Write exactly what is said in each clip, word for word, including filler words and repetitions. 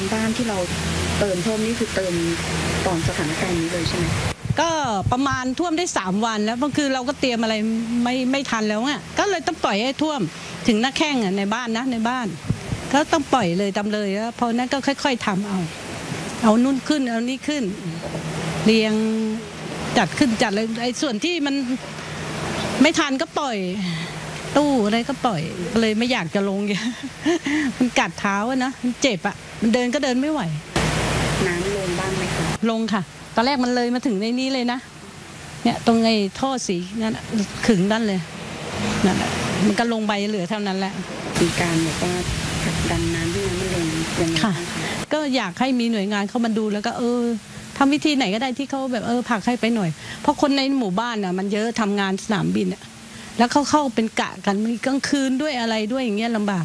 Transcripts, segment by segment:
บ้านที่เราเติมเพิ่มนี่คือเติมตอนสถานการณ์นี้เลยใช่ไหมก็ประมาณท่วมได้สามวันแล้วบางคืนเราก็เตรียมอะไรไม่ไม่ทันแล้วอ่ะก็เลยต้องปล่อยให้ท่วมถึงหน้าแข้งอ่ะในบ้านนะในบ้านก็ต้องปล่อยเลยทำเลยแล้วพอนั้นก็ค่อยๆทำเอาเอานู่นขึ้นเอานี่ขึ้นเรียงจัดขึ้นจัดเลยไอ้ส่วนที่มันไม่ทันก็ปล่อยตู้อะไรก็ปล่อยเลยไม่อยากจะลงเยอะมันกัดเท้าอะนะมันเจ็บอ่ะมันเดินก็เดินไม่ไหวน้ำลงบ้างไหมคะลงค่ะตอนแรกมันเลยมาถึงในนี้เลยนะเนี่ยตรงไอ้ท่อสีนั่นขึงนั่นเลยนั่นแหละมันก็ลงใบเหลือเท่านั้นแหละมีการแบบว่าผลักดันน้ำที่น้ำมันลงยังไงค่ะก็อยากให้มีหน่วยงานเข้ามาดูแล้วก็เออทำวิธีไหนก็ได้ที่เขาแบบเออผลักให้ไปหน่อยเพราะคนในหมู่บ้านอ่ะมันเยอะทำงานสนามบินอ่ะแล้วเขาเข้าเป็นกะกันมีกลางคืนด้วยอะไรด้วยอย่างเงี้ยลำบาก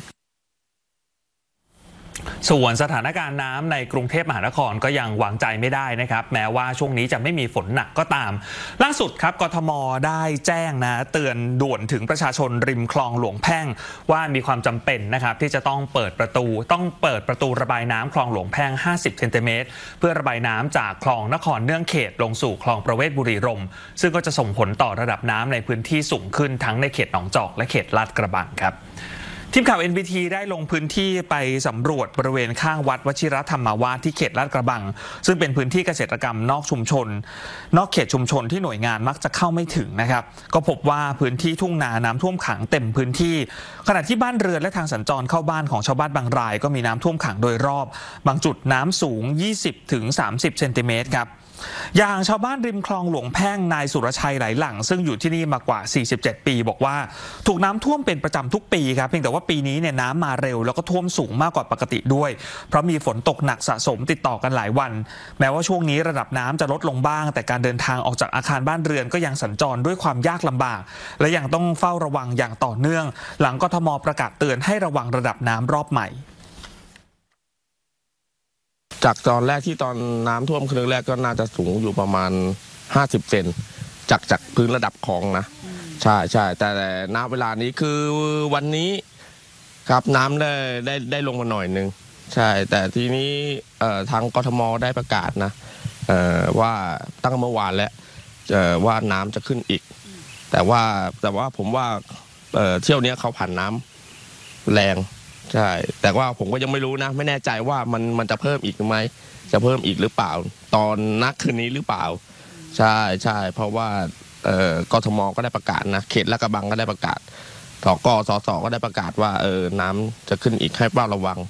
ส่วนสถานการณ์น้ำในกรุงเทพมหานครก็ยังวางใจไม่ได้นะครับแม้ว่าช่วงนี้จะไม่มีฝนหนักก็ตามล่าสุดครับกทมได้แจ้งนะเตือนด่วนถึงประชาชนริมคลองหลวงแพ่งว่ามีความจำเป็นนะครับที่จะต้องเปิดประตูต้องเปิดประตูระบายน้ำคลองหลวงแพ่งห้าสิบเซนติเมตรเพื่อระบายน้ำจากคลองนครเนื่องเขตลงสู่คลองประเวศบุรีรมย์ซึ่งก็จะส่งผลต่อระดับน้ำในพื้นที่สูงขึ้นทั้งในเขตหนองจอกและเขตลาดกระบังครับทีมข่าว เอ็น บี ที ได้ลงพื้นที่ไปสำรวจบริเวณข้างวัดวชิรธรรมาวาสที่เขตลาดกระบังซึ่งเป็นพื้นที่เกษตรกรรมนอกชุมชนนอกเขตชุมชนที่หน่วยงานมักจะเข้าไม่ถึงนะครับก็พบว่าพื้นที่ทุ่งนาน้ำท่วมขังเต็มพื้นที่ขณะที่บ้านเรือนและทางสัญจรเข้าบ้านของชาวบ้านบางรายก็มีน้ำท่วมขังโดยรอบบางจุดน้ำสูง ยี่สิบถึงสามสิบเซนติเมตรครับอย่างชาวบ้านริมคลองหลวงแพ่งนายสุรชัยไหลหลังซึ่งอยู่ที่นี่มากว่าสี่สิบเจ็ดปีบอกว่าถูกน้ำท่วมเป็นประจำทุกปีครับเพียงแต่ว่าปีนี้เนี่ยน้ำมาเร็วแล้วก็ท่วมสูงมากกว่าปกติด้วยเพราะมีฝนตกหนักสะสมติดต่อกันหลายวันแม้ว่าช่วงนี้ระดับน้ำจะลดลงบ้างแต่การเดินทางออกจากอาคารบ้านเรือนก็ยังสัญจรด้วยความยากลำบากและยังต้องเฝ้าระวังอย่างต่อเนื่องหลังกทมประกาศเตือนให้ระวังระดับน้ำรอบใหม่จากตอนแรกที่ตอนน้ำท่วมครั้งแรกก็น่าจะสูงอยู่ประมาณห้าสิบเซนจากจากพื้นระดับคลองนะใช่ใช่แต่ณเวลานี้คือวันนี้ครับน้ำได้ได้ได้ลงมาหน่อยนึงใช่แต่ทีนี้ทางกทมได้ประกาศนะว่าตั้งเมื่อวานแล้วว่าน้ำจะขึ้นอีกแต่ว่าแต่ว่าผมว่าเที่ยวนี้เขาผ่านน้ำแรงใช่แต่ว่าผมก็ยังไม่รู้นะไม่แน่ใจว่ามันมันจะเพิ่มอีกไหมจะเพิ่มอีกหรือเปล่าตอนนักคืนนี้หรือเปล่าใช่ใช่เพราะว่ากทมก็ได้ประกาศนะเขตลาดกระบังก็ได้ประกาศสกสสก็ได้ประกาศว่าเออน้ำจะขึ้นอีกให้เฝ้าระวัง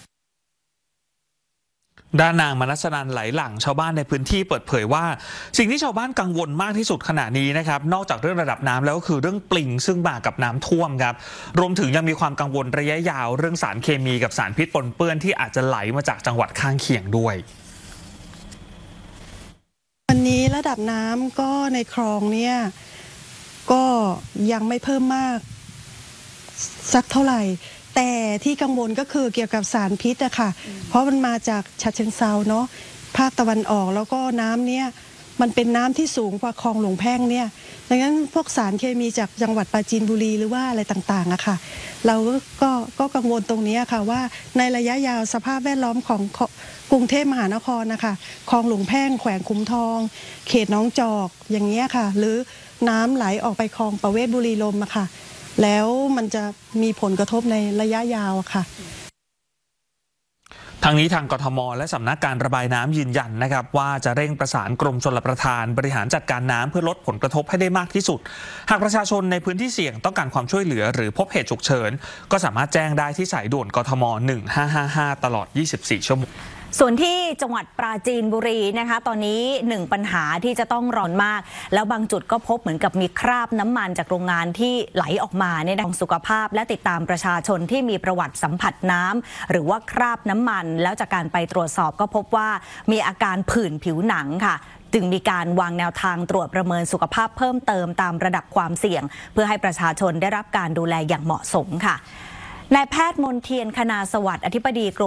ด้านนางมนัสนันไหลหลังชาวบ้านในพื้นที่เปิดเผยว่าสิ่งที่ชาวบ้านกังวลมากที่สุดขณะนี้นะครับนอกจากเรื่องระดับน้ำแล้วก็คือเรื่องปลิงซึ่งมากับน้ำท่วมครับรวมถึงยังมีความกังวลระยะยาวเรื่องสารเคมีกับสารพิษปนเปื้อนที่อาจจะไหลมาจากจังหวัดข้างเคียงด้วยวันนี้ระดับน้ำก็ในคลองเนี่ยก็ยังไม่เพิ่มมากสักเท่าไหร่แต่ที่กังวลก็คือเกี่ยวกับสารพิษอะค่ะเพราะมันมาจากฉะเชิงเทราเนาะภาคตะวันออกแล้วก็น้ำเนี่ยมันเป็นน้ำที่สูงกว่าคลองหลวงแพ่งเนี่ยดังนั้นพวกสารเคมีจากจังหวัดปราจีนบุรีหรือว่าอะไรต่างๆอะค่ะเราก็ก็กังวลตรงนี้ค่ะว่าในระยะยาวสภาพแวดล้อมของกรุงเทพมหานครนะคะคลองหลวงแพ่งแขวงคุ้มทองเขตหนองจอกอย่างเงี้ยค่ะหรือน้ำไหลออกไปคลองประเวศบุรีรมย์อะค่ะแล้วมันจะมีผลกระทบในระยะยาวค่ะทางนี้ทางกทมและสำนักการระบายน้ำยืนยันนะครับว่าจะเร่งประสานกรมชลประทานบริหารจัดการน้ำเพื่อลดผลกระทบให้ได้มากที่สุดหากประชาชนในพื้นที่เสี่ยงต้องการความช่วยเหลือหรือพบเหตุฉุกเฉินก็สามารถแจ้งได้ที่สายด่วนกทมหนึ่งห้าห้าห้าตลอดยี่สิบสี่ชั่วโมงส่วนที่จังหวัดปราจีนบุรีนะคะตอนนี้หนึ่งปัญหาที่จะต้องร้อนมากแล้วบางจุดก็พบเหมือนกับมีคราบน้ำมันจากโรงงานที่ไหลออกมาในด้านสุขภาพและติดตามประชาชนที่มีประวัติสัมผัสน้ำหรือว่าคราบน้ำมันแล้วจากการไปตรวจสอบก็พบว่ามีอาการผื่นผิวหนังค่ะจึงมีการวางแนวทางตรวจประเมินสุขภาพเพิ่มเติมตามระดับความเสี่ยงเพื่อให้ประชาชนได้รับการดูแลอย่างเหมาะสมค่ะนายแพทย์มนเทียนคณาสวัสดิ์อธิบดีกรม